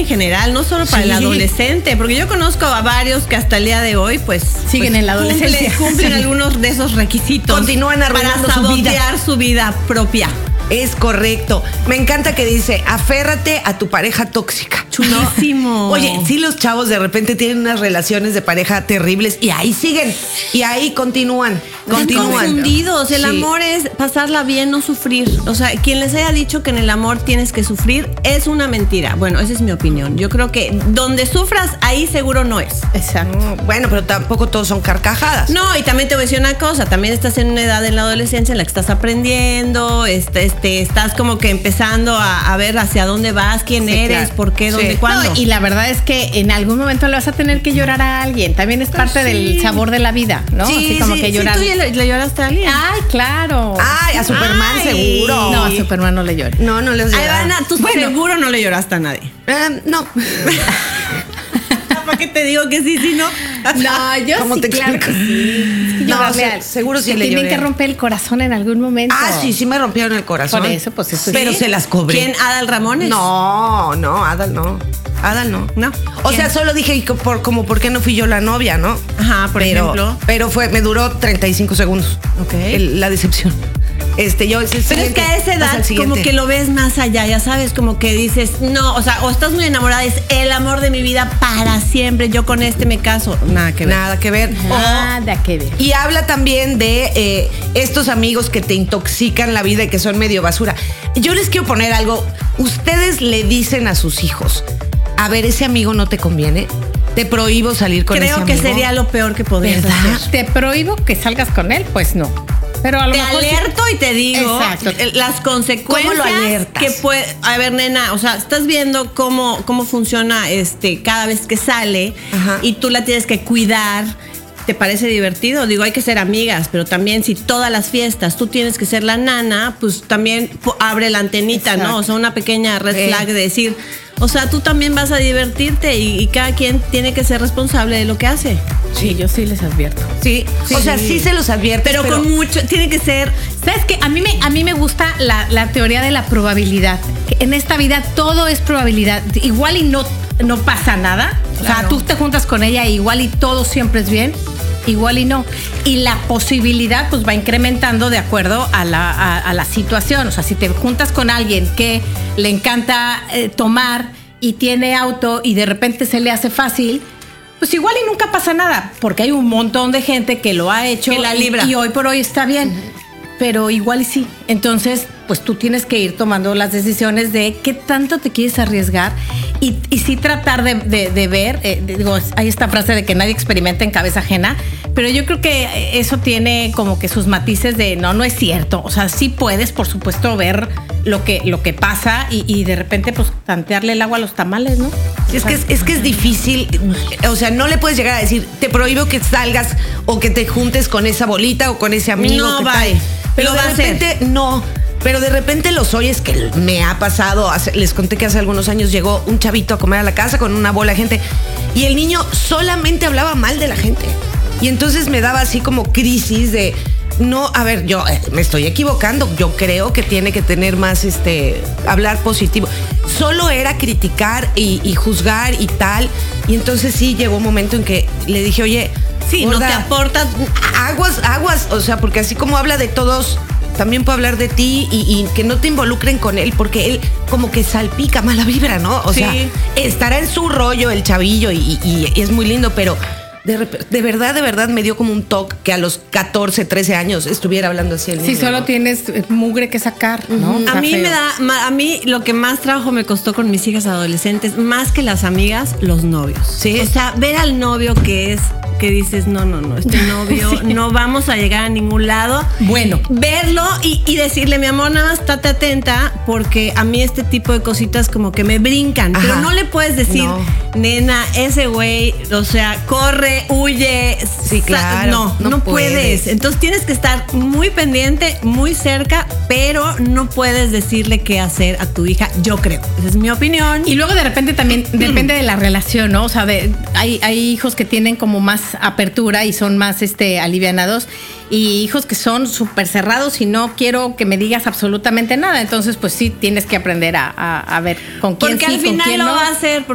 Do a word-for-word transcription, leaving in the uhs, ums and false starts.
en general, no solo para Sí. el adolescente, porque yo conozco a varios que hasta el día de hoy, pues Siguen pues, en la adolescencia. Cumplen, cumplen Sí. algunos de esos requisitos. Continúan arruinando para su vida. sabotear su vida propia. Es correcto. Me encanta que dice, aférrate a tu pareja tóxica. Chulísimo. Oye, sí, los chavos de repente tienen unas relaciones de pareja terribles y ahí siguen. Y ahí continúan. Están Continúan. confundidos. El Sí. amor es pasarla bien, no sufrir. O sea, quien les haya dicho que en el amor tienes que sufrir es una mentira. Bueno, esa es mi opinión. Yo creo que donde sufras, ahí seguro no es. Exacto. Mm, Bueno, pero tampoco todos son carcajadas. No, y también te voy a decir una cosa, también estás en una edad en la adolescencia en la que estás aprendiendo, este, este, estás como que empezando a, a ver hacia dónde vas, quién Sí, eres, claro. por qué, dónde, Sí. cuándo. No, y la verdad es que en algún momento le vas a tener que llorar a alguien. También es parte sí. del sabor de la vida, ¿no? Sí, Así como sí, que sí, llorar. ¿Tú ya le, le lloraste a alguien? Ay, claro. Ay, a Superman Ay. seguro. No, a Superman no le llore. No, no les Ay, llora. Ivana, tú Bueno, seguro no le lloraste a nadie. eh, no. ¿Para qué te digo que sí, sí, no? No, yo ¿Cómo sí, te claro que explico? sí. Es que No, llorarle se- a- seguro sí te le tienen lloré. que romper el corazón en algún momento. Ah, sí, sí me rompieron el corazón. Por eso, pues eso Pero sí. se las cobré. ¿Quién? ¿Adal Ramones? No, no, Adal no. Adal no. No. O ¿Quién? sea, solo dije que por, como por qué no fui yo la novia, ¿no? Ajá, por pero, ejemplo. Pero fue, me duró treinta y cinco segundos. Ok. el- la decepción. Este, yo ese Pero es que a esa edad como que lo ves más allá, ya sabes, como que dices, no, o sea, o estás muy enamorada, es el amor de mi vida para siempre, yo con este me caso. Nada que ver. Nada que ver. Nada que ver. Y habla también de eh, estos amigos que te intoxican la vida y que son medio basura. Yo les quiero poner algo. Ustedes le dicen a sus hijos, a ver, ese amigo no te conviene, te prohíbo salir con ese Creo amigo. que sería lo peor que podrías ¿Verdad? hacer. ¿Te prohíbo que salgas con él? Pues no. Pero a lo Te mejor sí- alerto y te digo Exacto. las consecuencias ¿Cómo lo alertas? que puede. A ver, nena, o sea, estás viendo cómo, cómo funciona este cada vez que sale Ajá. y tú la tienes que cuidar. ¿Te parece divertido? Digo, hay que ser amigas, pero también si todas las fiestas tú tienes que ser la nana, pues también po- abre la antenita, Exacto. ¿no? O sea, una pequeña red Sí. flag de decir, o sea, tú también vas a divertirte y, y cada quien tiene que ser responsable de lo que hace. Sí, yo sí les advierto. Sí, o sea, sí se los advierte. Pero, con mucho, tiene que ser. ¿Sabes qué? A mí me, a mí me gusta la, la teoría de la probabilidad. Que en esta vida todo es probabilidad. Igual y no, no pasa nada. O sea, Claro. tú te juntas con ella e igual y todo siempre es bien. Igual y no. Y la posibilidad pues va incrementando de acuerdo a la, a, a la situación. O sea, si te juntas con alguien que le encanta eh, tomar y tiene auto y de repente se le hace fácil, pues igual y nunca pasa nada. Porque hay un montón de gente que lo ha hecho Que la y- libra. y hoy por hoy está bien. Pero igual y sí. Entonces, pues tú tienes que ir tomando las decisiones de qué tanto te quieres arriesgar y, y sí tratar de, de- de ver, eh, digo, hay esta frase de que nadie experimenta en cabeza ajena, pero yo creo que eso tiene como que sus matices de no, no es cierto. O sea, sí puedes, por supuesto, ver lo que, lo que pasa y, y de repente, pues, tantearle el agua a los tamales, ¿no? Es que es, es que es difícil, o sea, no le puedes llegar a decir, te prohíbo que salgas o que te juntes con esa bolita o con ese amigo. No, que bye. tal. Pero Lo de va a hacer. repente, no. Pero de repente los oyes que me ha pasado. hace- les conté que hace algunos años llegó un chavito a comer a la casa con una bola de gente y el niño solamente hablaba mal de la gente. Y entonces me daba así como crisis de, no, a ver, yo eh, me estoy equivocando. Yo creo que tiene que tener más, este, hablar positivo. Solo era criticar y, y juzgar y tal. Y entonces sí llegó un momento en que le dije, oye, Sí, no gorda, te aporta. aguas, aguas, o sea, porque así como habla de todos, también puede hablar de ti y, y que no te involucren con él, porque él como que salpica mala vibra, ¿no? O Sí. sea, estará en su rollo el chavillo y, y- y es muy lindo, pero de, rep- de verdad, de verdad me dio como un toque que a los catorce, trece años estuviera hablando así el Sí, niño, solo ¿no? tienes eh, mugre que sacar, ¿no? A Está mí feo. me da, ma- a mí lo que más trabajo me costó con mis hijas adolescentes, más que las amigas, los novios. Sí. O sea, ver al novio que es, que dices, no, no, no, este novio, Sí. no vamos a llegar a ningún lado. Bueno. Verlo y, y decirle, mi amor, nada más estate atenta, porque a mí este tipo de cositas como que me brincan. Ajá. Pero no le puedes decir, No. nena, ese güey, o sea, corre, huye. Sí, sa- claro, No, no no, puedes. puedes. Entonces tienes que estar muy pendiente, muy cerca, pero no puedes decirle qué hacer a tu hija, yo creo. Esa es mi opinión. Y luego de repente también depende de la relación, ¿no? O sea, de- hay, hay hijos que tienen como más apertura y son más este, alivianados y hijos que son súper cerrados y no quiero que me digas absolutamente nada. Entonces, pues sí, tienes que aprender a, a- a ver con quién porque sí, al con final quién lo no. va a hacer.